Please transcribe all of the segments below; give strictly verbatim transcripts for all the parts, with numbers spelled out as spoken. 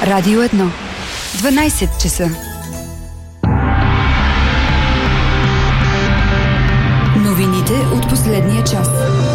Радио едно. дванайсет часа. Новините от последния час.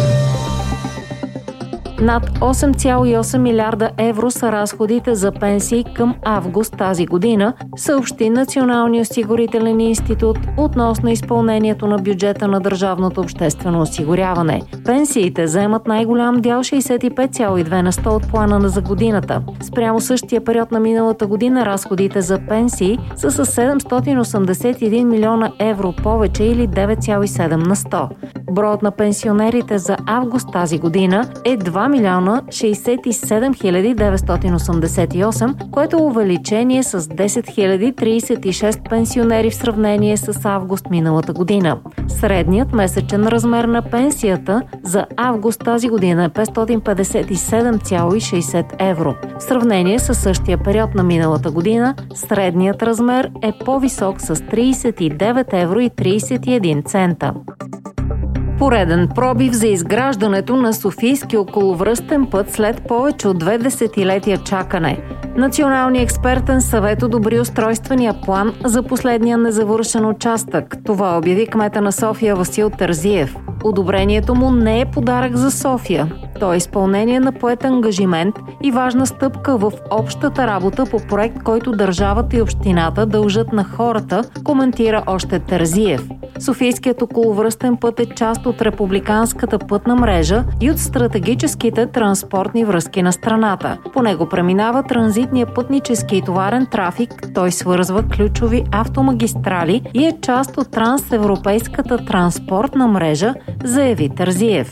Над осем цяло и осем милиарда евро са разходите за пенсии към август тази година, съобщи Националния осигурителен институт относно изпълнението на бюджета на държавното обществено осигуряване. Пенсиите заемат най-голям дял шейсет и пет цяло и две на сто от плана за годината. Спрямо същия период на миналата година разходите за пенсии са с седемстотин осемдесет и един милиона евро повече или девет цяло и седем на сто. Броят на пенсионерите за август тази година е два милиона шейсет и седем хиляди деветстотин осемдесет и осем, което е увеличение с десет хиляди трийсет и шест пенсионери в сравнение с август миналата година. Средният месечен размер на пенсията за август тази година е петстотин петдесет и седем цяло и шейсет евро. В сравнение с същия период на миналата година, средният размер е по-висок с трийсет и девет евро и трийсет и един цента. Пореден пробив за изграждането на Софийски околовръстен път след повече от две десетилетия чакане. Националният експертен съвет одобри устройствения план за последния незавършен участък. Това обяви кмета на София Васил Терзиев. Одобрението му не е подарък за София. То е изпълнение на поет ангажимент и важна стъпка в общата работа по проект, който държавата и общината дължат на хората, коментира още Терзиев. Софийският околовръстен път е част от републиканската пътна мрежа и от стратегическите транспортни връзки на страната. По него преминава транзитния пътнически и товарен трафик, той свързва ключови автомагистрали и е част от трансевропейската транспортна мрежа, заяви Терзиев.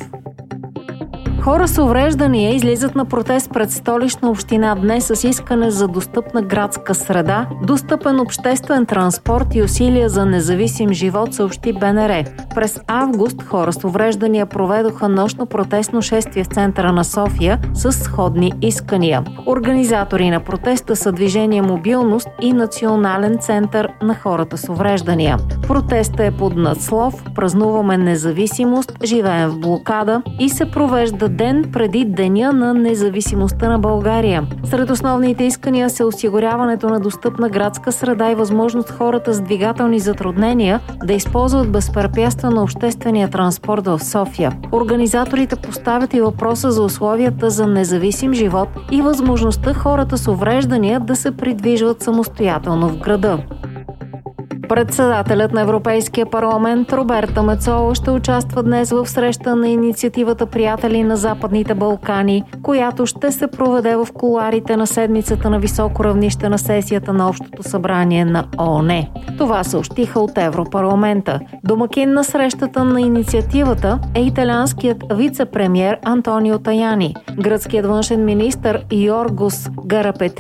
Хора с увреждания излизат на протест пред Столична община днес с искане за достъпна градска среда, достъпен обществен транспорт и усилия за независим живот, съобщи БНР. През август хора с увреждания проведоха нощно протестно шествие в центъра на София с сходни искания. Организатори на протеста са Движение Мобилност и Национален център на хората с увреждания. Протестът е под надслов "Празнуваме независимост, живеем в блокада" и се провежда ден преди Деня на независимостта на България. Сред основните искания са осигуряването на достъпна градска среда и възможност хората с двигателни затруднения да използват безпрепятствено обществения транспорт в София. Организаторите поставят и въпроса за условията за независим живот и възможността хората с увреждания да се придвижват самостоятелно в града. Председателят на Европейския парламент Роберта Мецола ще участва днес в среща на инициативата "Приятели на Западните Балкани", която ще се проведе в кулоарите на седмицата на високо равнище на сесията на Общото събрание на ООН. Това съобщиха от Европарламента. Домакин на срещата на инициативата е италианският вице-премиер Антонио Таяни. Гръцкият външен министър Йоргос Гарапети